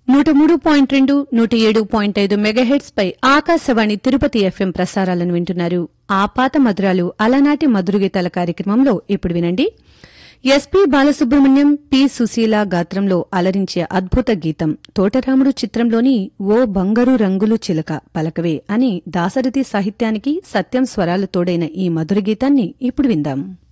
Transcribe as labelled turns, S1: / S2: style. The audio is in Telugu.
S1: 103.2, 107.5 మెగాహెర్ట్జ్ పై ఆకాశవాణి తిరుపతి ఎఫ్ఎం ప్రసారాలను వింటున్నారు. ఆపాత మధురాలు అలనాటి మధురగీతాల కార్యక్రమంలో ఇప్పుడు వినండి. ఎస్పీ బాలసుబ్రహ్మణ్యం, పి సుశీల గాత్రంలో అలరించే అద్భుత గీతం తోటరాముడు చిత్రంలోని ఓ బంగారు రంగులు చిలక పలకవే అని దాశరథి సాహిత్యానికి సత్యం స్వరాలు తోడైన ఈ మధుర గీతాన్ని ఇప్పుడు విందాం.